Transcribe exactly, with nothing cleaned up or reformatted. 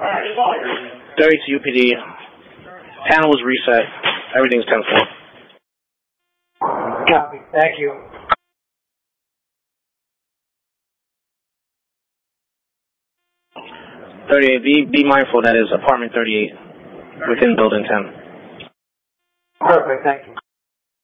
thirty-two U P D. Panel was reset. Everything's ten four. Copy. Thank you. thirty-eight. Be, be mindful that is apartment thirty-eight within building ten. Perfect. Thank you.